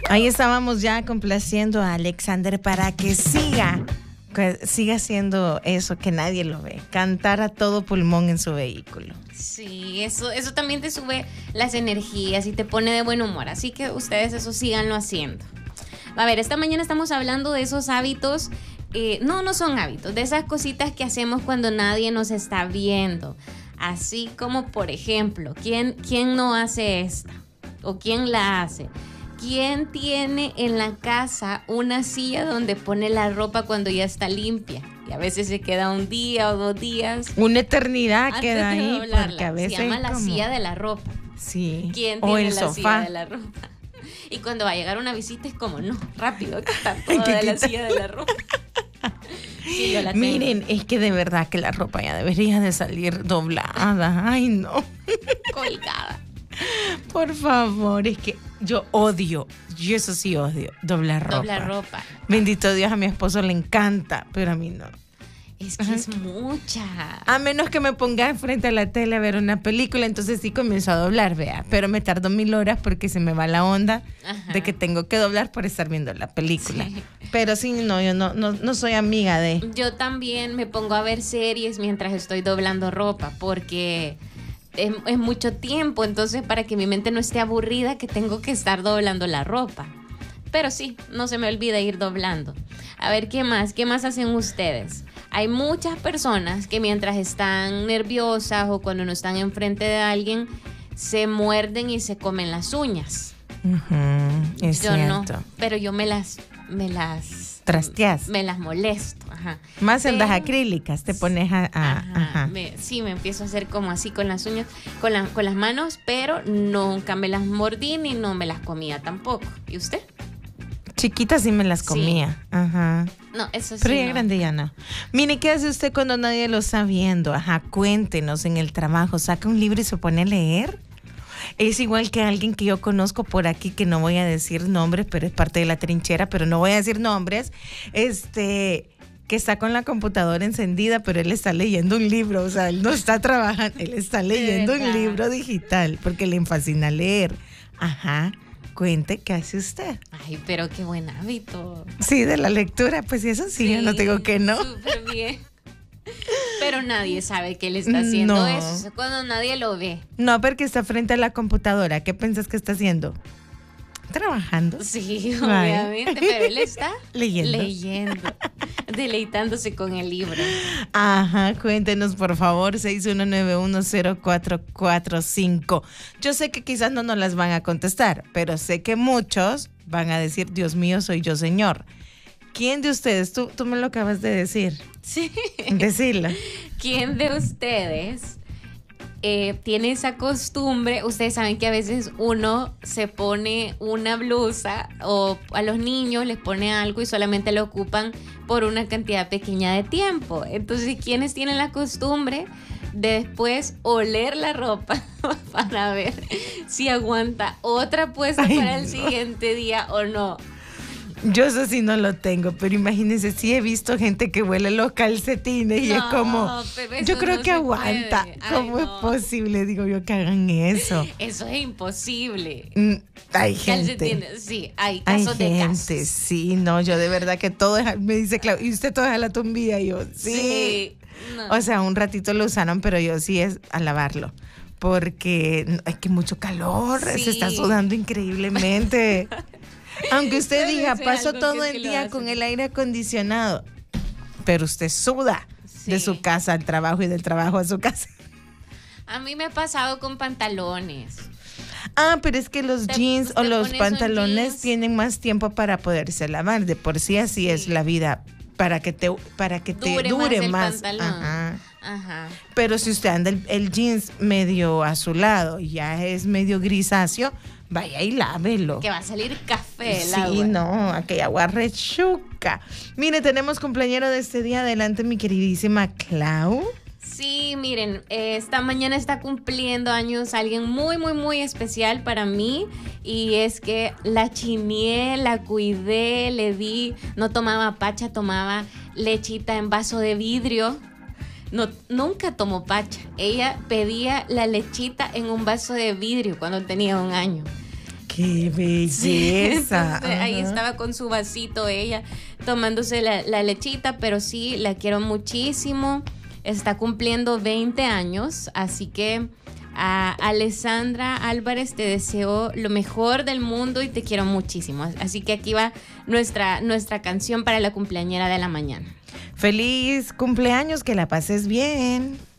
Ahí estábamos ya complaciendo a Alexander para que siga haciendo eso que nadie lo ve, cantar a todo pulmón en su vehículo. Sí, eso también te sube las energías y te pone de buen humor, así que ustedes eso síganlo haciendo. A ver, esta mañana estamos hablando de esos hábitos, no son hábitos, de esas cositas que hacemos cuando nadie nos está viendo, así como por ejemplo, ¿quién no hace esta? ¿O quién la hace? ¿Quién tiene en la casa una silla donde pone la ropa cuando ya está limpia? Y a veces se queda un día o 2 días. Una eternidad antes queda de ahí, doblarla. porque a veces se llama la como... silla de la ropa. Sí. ¿Quién o tiene el la sofá silla de la ropa? Y cuando va a llegar una visita es como, no, rápido, quita toda de la silla de la ropa. Sí, yo la tengo. Miren, es que de verdad que la ropa ya debería de salir doblada. Ay, no. Colgada. Por favor, es que yo eso sí odio, doblar ropa. Bendito Dios, a mi esposo le encanta, pero a mí no. Es que es mucha. A menos que me ponga frente a la tele a ver una película, entonces sí comienzo a doblar, vea. Pero me tardo 1000 horas porque se me va la onda de que tengo que doblar por estar viendo la película. Sí. Pero sí, no, yo no soy amiga de... Yo también me pongo a ver series mientras estoy doblando ropa porque... Es mucho tiempo, entonces para que mi mente no esté aburrida que tengo que estar doblando la ropa. Pero sí, no se me olvida ir doblando. A ver, ¿qué más hacen ustedes? Hay muchas personas que mientras están nerviosas o cuando no están enfrente de alguien, se muerden y se comen las uñas. Es yo cierto. No, pero yo me las trasteas. Me las molesto. Ajá. Más en las acrílicas te pones Ajá. Sí, me empiezo a hacer como así con las uñas, con las manos, pero nunca me las mordí ni no me las comía tampoco. ¿Y usted? Chiquita sí me las comía. Sí. Ajá. No, eso sí. Pero ya no. grande ya no. Mire, ¿qué hace usted cuando nadie lo está viendo? Ajá, cuéntenos en el trabajo. ¿Saca un libro y se pone a leer? Es igual que alguien que yo conozco por aquí, que no voy a decir nombres, pero es parte de la trinchera, pero no voy a decir nombres, que está con la computadora encendida, pero él está leyendo un libro, o sea, él no está trabajando, él está leyendo un libro digital, porque le fascina leer. Ajá, cuente, ¿qué hace usted? Ay, pero qué buen hábito. Sí, de la lectura, pues eso sí, yo no digo que no. Súper bien. Pero nadie sabe que él está haciendo eso, cuando nadie lo ve. No, porque está frente a la computadora. ¿Qué piensas que está haciendo? Trabajando. Sí, obviamente, pero él está leyendo, deleitándose con el libro. Ajá, cuéntenos por favor, 61910445. Yo sé que quizás no nos las van a contestar, pero sé que muchos van a decir, Dios mío, soy yo, Señor. ¿Quién de ustedes? Tú me lo acabas de decir. Sí. Decirlo. ¿Quién de ustedes tiene esa costumbre? Ustedes saben que a veces uno se pone una blusa o a los niños les pone algo y solamente lo ocupan por una cantidad pequeña de tiempo. Entonces, ¿quiénes tienen la costumbre de después oler la ropa para ver si aguanta otra puesta para el siguiente día o no? Yo eso sí no lo tengo, pero imagínense, sí he visto gente que huele los calcetines y es como, yo creo que aguanta. ¿Cómo es posible? Digo yo que hagan eso. Eso es imposible. Hay gente. Calcetines, sí, hay casos de casos. Sí, no, yo de verdad que todo es, me dice Claudia, ¿y usted todo es a la tumbilla? Y yo, sí. No. O sea, un ratito lo usaron, pero yo sí es a lavarlo. Porque hay que mucho calor, se está sudando increíblemente. Aunque usted diga, paso todo el día con el aire acondicionado, pero usted suda de su casa al trabajo y del trabajo a su casa. A mí me ha pasado con pantalones. Pero es que los jeans o los pantalones tienen más tiempo para poderse lavar. De por sí así es la vida, para que te dure más. Ajá. Pero si usted anda el jeans medio azulado y ya es medio grisáceo, vaya y lávelo. Que va a salir café el agua. Sí, no, aquella agua rechuca. Mire, tenemos cumpleañero de este día. Adelante, mi queridísima Clau. Sí, miren, esta mañana está cumpliendo años alguien muy, muy, muy especial para mí. Y es que la chineé, la cuidé, le di, no tomaba pacha, tomaba lechita en vaso de vidrio. No, nunca tomó pacha. Ella pedía la lechita en un vaso de vidrio cuando tenía 1 año. ¡Qué belleza! Entonces, ahí estaba con su vasito ella, tomándose la lechita, pero sí, la quiero muchísimo. Está cumpliendo 20 años, así que a Alessandra Álvarez te deseo lo mejor del mundo y te quiero muchísimo. Así que aquí va nuestra canción para la cumpleañera de la mañana. Feliz cumpleaños, que la pases bien.